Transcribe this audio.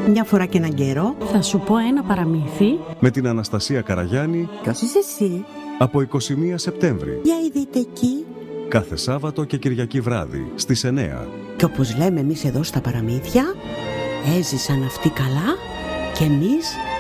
Μια φορά και έναν καιρό θα σου πω ένα παραμύθι με την Αναστασία Καραγιάννη. Ποιος είσαι εσύ? Από 21 Σεπτέμβρη. Για ειδείτε εκεί. Κάθε Σάββατο και Κυριακή βράδυ στις 9. Και όπως λέμε εμείς εδώ στα παραμύθια, έζησαν αυτοί καλά και εμείς